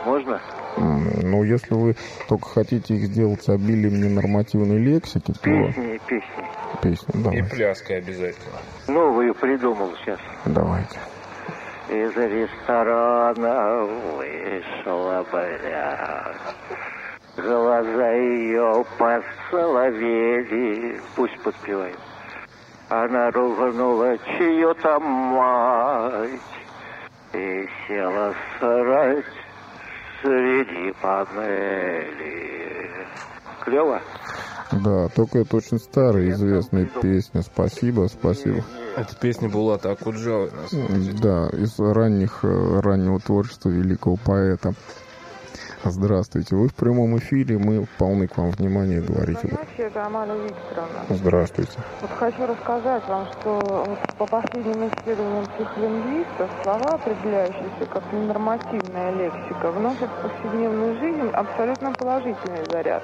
Можно? Ну, если вы только хотите их сделать с обилием ненормативной лексики, то... Песни, давай. И пляской обязательно. Новую придумал сейчас. Давайте. Из ресторана вышла бля. Глаза ее посоловели. Пусть подпевает. Она ругнула чью-то мать и села срать среди панели. Клево? Да, только это очень старая известная песня. Спасибо. Это песня Булата Акуджавы. Да, из раннего творчества великого поэта. Здравствуйте, вы в прямом эфире, мы полны к вам внимания, говорите. Это Амалия Викторовна. Здравствуйте. Вот хочу рассказать вам, что вот по последним исследованиям психолингвистов слова, определяющиеся как ненормативная лексика, вносят в повседневную жизнь абсолютно положительный заряд.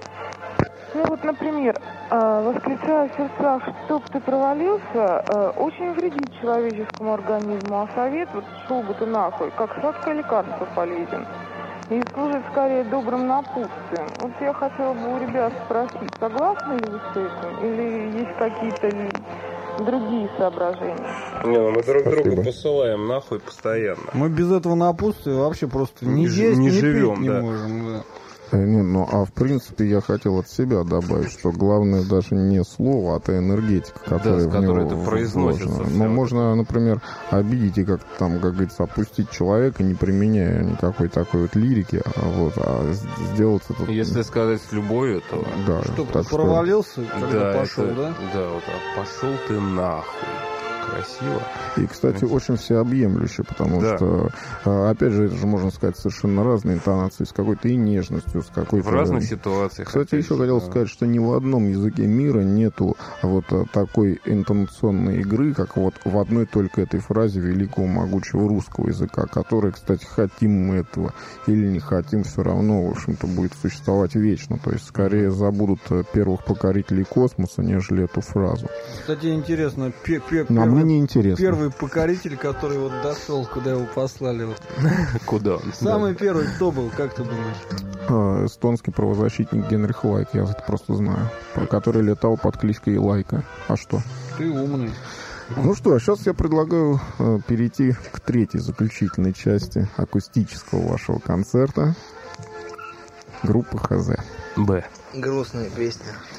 Ну вот, например, восклицая в сердцах, чтоб ты провалился, очень вредит человеческому организму, а совет, вот шел бы ты нахуй, как сладкое лекарство полезен. И служит скорее добрым напутствием. Вот я хотела бы у ребят спросить, согласны ли вы с этим? Или есть какие-то другие соображения? Не, ну мы друг друга посылаем нахуй постоянно. Мы без этого напутствия вообще просто не есть, не живем, не можем. Да. Нет, ну а в принципе я хотел от себя добавить, что главное даже не слово, а та энергетика, которая в него это произносится. Ну, можно, например, обидеть и как-то там, как говорится, опустить человека, не применяя никакой такой вот лирики, а сделать это... Если сказать с любовью, то... Да, чтобы ты провалился, когда пошел, да? Да, вот так. Пошел ты нахуй. Красиво. И, кстати, очень всеобъемлюще, потому что, опять же, это же, можно сказать, совершенно разные интонации, с какой-то и нежностью, с какой-то... В разных ситуациях. Кстати, еще хотел сказать, что ни в одном языке мира нету вот такой интонационной игры, как вот в одной только этой фразе великого могучего русского языка, который, кстати, хотим мы этого или не хотим, все равно, в общем-то, будет существовать вечно. То есть, скорее забудут первых покорителей космоса, нежели эту фразу. Кстати, интересно, мне интересно. Первый покоритель, который вот дошел, куда его послали. Вот. Куда? Самый первый кто был, как ты думаешь? Эстонский правозащитник Генрих Лайк, я это просто знаю. Который летал под кличкой Лайка. А что? Ты умный. Ну что, а сейчас я предлагаю перейти к третьей заключительной части акустического вашего концерта. Группа ХЗ. Б. Грустная песня.